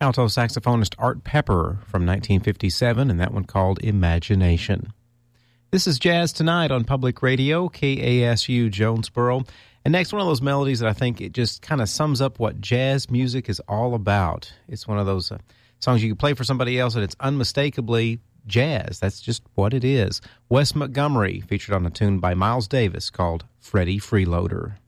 alto saxophonist Art Pepper from 1957, and that one called Imagination. This is Jazz Tonight on Public Radio, KASU Jonesboro. And next, one of those melodies that I think it just kind of sums up what jazz music is all about. It's one of those songs you can play for somebody else, and it's unmistakably jazz. That's just what it is. Wes Montgomery, featured on a tune by Miles Davis called Freddie Freeloader.